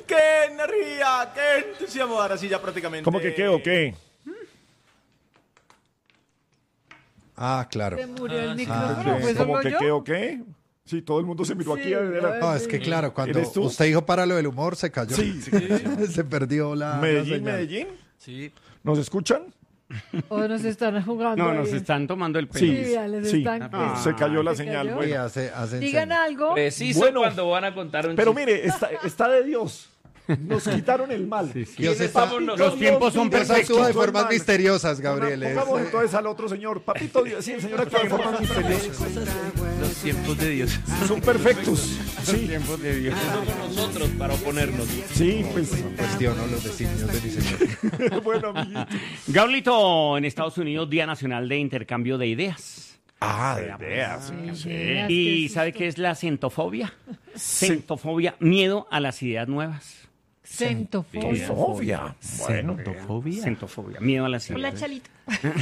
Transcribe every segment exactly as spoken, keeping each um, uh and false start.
¡Qué energía! ¡Qué entusiasmo! Ahora sí, ya prácticamente. ¿Cómo que qué o qué? Ah, claro. Se murió el Ah, micrófono, ¿Qué? ¿fue ¿Cómo solo que yo? qué o qué? Sí, todo el mundo se miró Sí, aquí a ver. ay, No, es que claro, cuando ¿Eres tú? usted dijo para lo del humor, se cayó. Sí, sí. Se perdió la. la Medellín, señal. Medellín. Sí. ¿Nos escuchan? O nos están jugando. No, ahí. nos están tomando el pelo. Sí, Sí, ya les sí. están- Ah, Se cayó la se señal. cayó. Sí, Bueno. hace, hacen Digan señas. algo. Preciso Bueno, cuando van a contar un Pero chiste. mire, está, está de Dios. Nos quitaron el mal. Sí, sí. Dios está- Estamos Los nosotros. tiempos son Dios perfectos. actúa de Son formas mal. misteriosas, Gabriel. es- Pongamos entonces al otro señor. Papito Dios, sí, el señor actúa de formas misteriosas. Los tiempos de Dios. Son perfectos. Los Sí, tiempos de Dios. Somos nosotros para oponernos. sí, pues. Cuestiono los designios de mi señor. Bueno, amiguito. Gablito, en Estados Unidos, Día Nacional de Intercambio de Ideas. Ah, de ideas. Sí, ¿Y qué sabe susto. qué es la centofobia? Centofobia, miedo a las ideas nuevas. Centofobia. Fobia. Bueno. ¿Centofobia? Centofobia, miedo a las Hola, ideas. Chalito.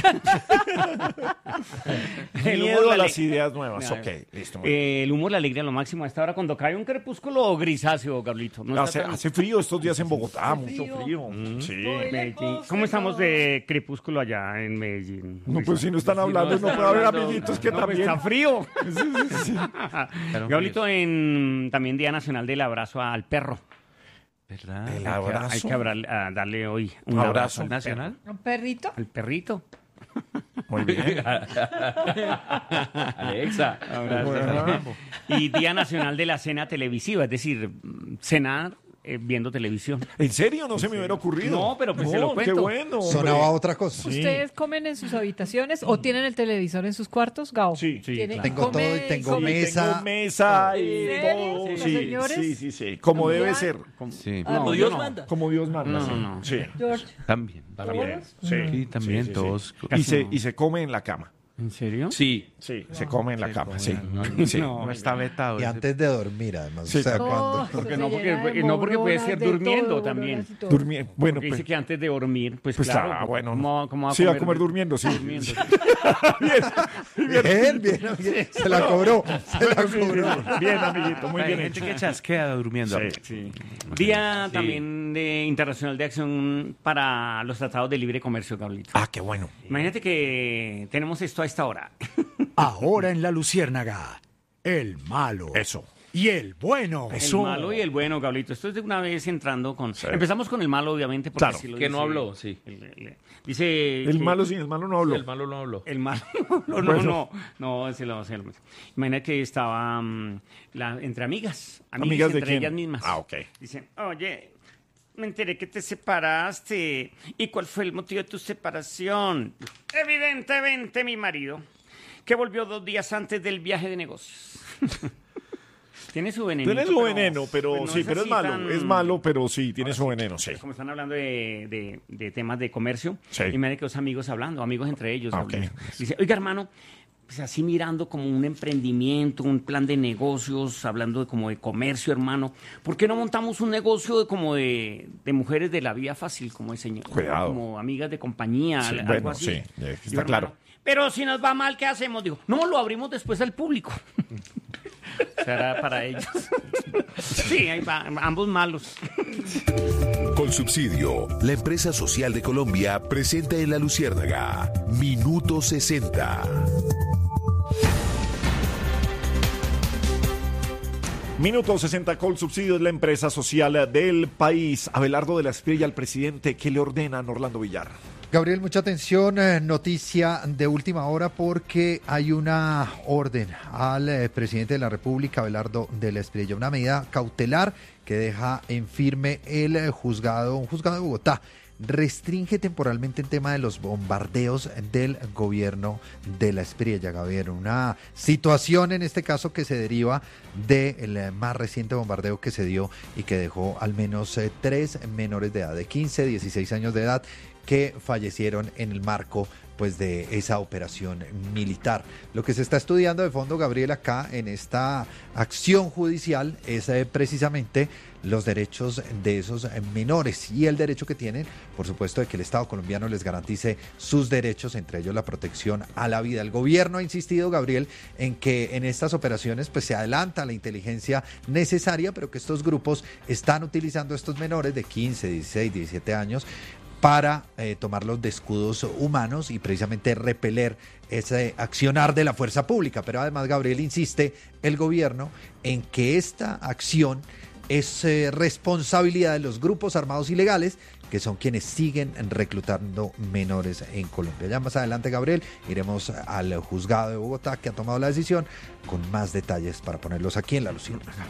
El humor, Miedo a la las ale- ideas nuevas. No, Ok, listo. muy bien. Eh, el humor, la alegría, lo máximo a esta hora cuando cae un crepúsculo grisáceo, Gablito. ¿No está Hace, tan- hace frío estos días en Bogotá, mucho frío. Sí. Medellín? ¿Cómo estamos de crepúsculo allá en Medellín? No, pues si no están hablando, no puede haber amiguitos que No, pues, también. está frío. Claro, Gablito, en también Día Nacional del Abrazo al Perro. ¿Verdad? El Hay abrazo. que abra- a darle hoy un Abrazo abrazo al al nacional. ¿Un perrito? Al perrito. Muy bien. Alexa. Abrazo. Y Día Nacional de la Cena Televisiva, es decir, cenar eh, viendo televisión. ¿En serio? No se me hubiera ocurrido. No, pero pues se lo Qué cuento. bueno. hombre. Sonaba otra cosa. ¿Ustedes comen en sus habitaciones o tienen el televisor en sus cuartos, Gao? Sí. Sí, ¿Tiene- claro. Tengo come- todo y tengo come- mesa. Tengo mesa y ¿En serio? todo. ¿Los Sí, señores? sí, sí, sí. Como debe ser. Sí. Ah, No, Dios yo no. manda. Como Dios manda. No, sí. no, no. Sí. George. También. También. Sí. Sí, también Sí, sí, sí. todos. Y Casi se, no. y se come en la cama. ¿En serio? Sí. Sí, se come en la cama, sí. No, Sí. no está vetado. Y ese- antes de dormir, además. Sí. O sea, No, cuando. eso Porque se no, porque- llena de no, porque puede morronas, ser de durmiendo todo, también. morronas y todo. Durmiendo. Bueno, Porque pues. dice que antes de dormir, pues, Pues claro. ah, bueno. ¿cómo, cómo va a Sí, va a comer, comer durmiendo, sí. durmiendo? Bien, bien, bien. Se la cobró. Se la cobró. Bien, amiguito, muy Hay bien gente hecho. que chasquea durmiendo. Sí. Sí. Día Sí. también de Internacional de Acción para los Tratados de Libre Comercio, Gablito. Ah, qué bueno. Imagínate que tenemos esto a esta hora. Ahora en La Luciérnaga, el malo Eso. y el bueno. El malo y el bueno, Gablito. Esto es de una vez entrando con... Empezamos con el malo, obviamente, porque Claro. así lo Que no dice- habló, sí. el- el- dice... El que- malo sin el malo no habló. El malo no habló. El malo, no, no, Bueno. no, no, se lo, se lo- Imagina que estaba mm, la- entre amigas, amigas, ¿Amigas de entre quién? ellas mismas. Ah, ok. Dicen, oye, me enteré que te separaste. ¿Y cuál fue el motivo de tu separación? Evidentemente mi marido, que volvió dos días antes del viaje de negocios. Tiene su veneno. Tiene su veneno, pero sí, pero es malo. Es malo, pero sí, tiene su veneno, sí. Como están hablando de, de- de temas de comercio, Sí. y me que los amigos hablando, amigos entre ellos. Ah, ok. hablando. Dice, oiga, hermano, pues así mirando como un emprendimiento, un plan de negocios, hablando de como de comercio, hermano. ¿Por qué no montamos un negocio de como de, de mujeres de la vía fácil, como de señor? Cuidado. Como amigas de compañía, Sí, algo bueno, así. sí, eh, está Digo, hermano, claro. Pero si nos va mal, ¿qué hacemos? Digo, no, lo abrimos después al público. Será para ellos. Sí, ahí va, ambos malos. Con Subsidio, la empresa social de Colombia presenta en La Luciérnaga Minuto sesenta. Minuto sesenta Col Subsidio es la empresa social del país. Abelardo de la Espriella, al presidente, ¿qué le ordenan Orlando Villar? Gabriel, mucha atención, eh, noticia de última hora porque hay una orden al eh, presidente de la República, Abelardo de la Espriella, una medida cautelar que deja en firme el eh, juzgado, un juzgado de Bogotá. Restringe temporalmente el tema de los bombardeos del gobierno de la Espriella, Gabriel. Una situación en este caso que se deriva del eh, más reciente bombardeo que se dio y que dejó al menos eh, tres menores de edad, de quince, dieciséis años de edad, que fallecieron en el marco pues de esa operación militar. Lo que se está estudiando de fondo, Gabriel, acá en esta acción judicial es eh, precisamente los derechos de esos menores y el derecho que tienen, por supuesto, de que el Estado colombiano les garantice sus derechos, entre ellos la protección a la vida. El gobierno ha insistido, Gabriel, en que en estas operaciones pues se adelanta la inteligencia necesaria, pero que estos grupos están utilizando a estos menores de quince, dieciséis, diecisiete años para eh, tomarlos de escudos humanos y precisamente repeler ese accionar de la fuerza pública. Pero además, Gabriel, insiste el gobierno en que esta acción es eh, responsabilidad de los grupos armados ilegales, que son quienes siguen reclutando menores en Colombia. Ya más adelante, Gabriel, iremos al juzgado de Bogotá, que ha tomado la decisión, con más detalles para ponerlos aquí en La Luciérnaga.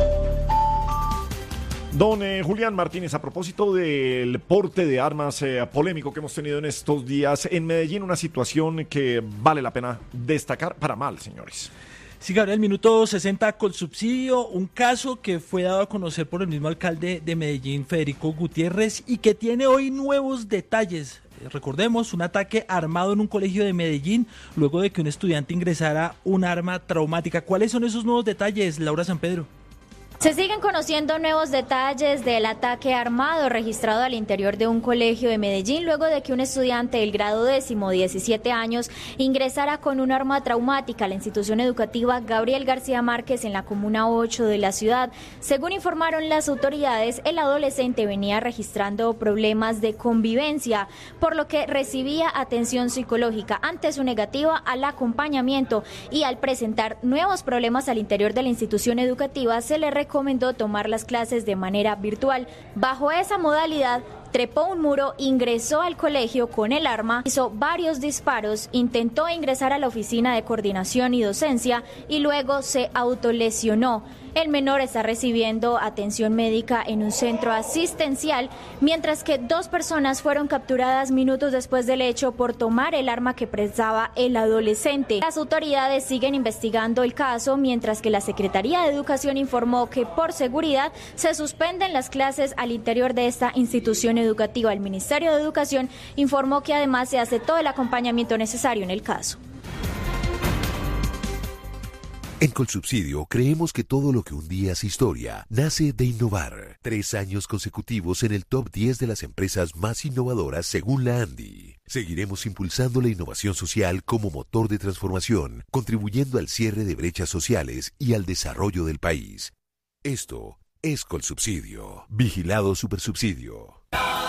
Don eh, Julián Martínez, a propósito del porte de armas eh, polémico que hemos tenido en estos días, en Medellín una situación que vale la pena destacar para mal, señores. Sí, Gabriel, minuto sesenta con subsidio, un caso que fue dado a conocer por el mismo alcalde de Medellín, Federico Gutiérrez, y que tiene hoy nuevos detalles. Recordemos, un ataque armado en un colegio de Medellín, luego de que un estudiante ingresara un arma traumática. ¿Cuáles son esos nuevos detalles, Laura San Pedro? Se siguen conociendo nuevos detalles del ataque armado registrado al interior de un colegio de Medellín luego de que un estudiante del grado décimo, diecisiete años, ingresara con un arma traumática a la institución educativa Gabriel García Márquez en la comuna ocho de la ciudad. Según informaron las autoridades, el adolescente venía registrando problemas de convivencia, por lo que recibía atención psicológica. Ante su negativa al acompañamiento y al presentar nuevos problemas al interior de la institución educativa, se le recomendó tomar las clases de manera virtual. Bajo esa modalidad, trepó un muro, ingresó al colegio con el arma, hizo varios disparos, intentó ingresar a la oficina de coordinación y docencia y luego se autolesionó. El menor está recibiendo atención médica en un centro asistencial, mientras que dos personas fueron capturadas minutos después del hecho por tomar el arma que prestaba el adolescente. Las autoridades siguen investigando el caso, mientras que la Secretaría de Educación informó que por seguridad se suspenden las clases al interior de esta institución educativa. El Ministerio de Educación informó que además se hace todo el acompañamiento necesario en el caso. En Colsubsidio creemos que todo lo que un día es historia nace de innovar. Tres años consecutivos en el top diez de las empresas más innovadoras según la ANDI. Seguiremos impulsando la innovación social como motor de transformación, contribuyendo al cierre de brechas sociales y al desarrollo del país. Esto es Colsubsidio. Vigilado Supersubsidio.